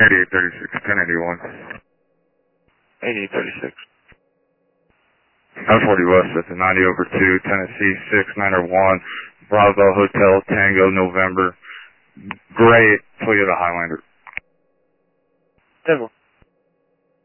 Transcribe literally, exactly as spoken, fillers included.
eighty-eight thirty-six, ten eighty-one. eighty-eight thirty-six. I forty West at the ninety over two, Tennessee six nine one, Bravo Hotel Tango November. Great Toyota Highlander. ten